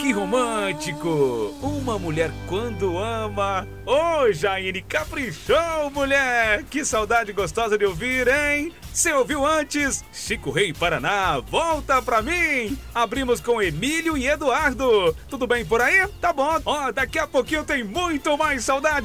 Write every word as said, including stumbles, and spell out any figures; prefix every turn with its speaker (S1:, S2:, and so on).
S1: Que romântico! Uma mulher quando ama. Ô, Jaine, caprichou, mulher! Que saudade gostosa de ouvir, hein? Você ouviu antes? Chico Rei Paraná, volta pra mim! Abrimos com Emílio e Eduardo. Tudo bem por aí? Tá bom. Ó, daqui a pouquinho tem muito mais saudade.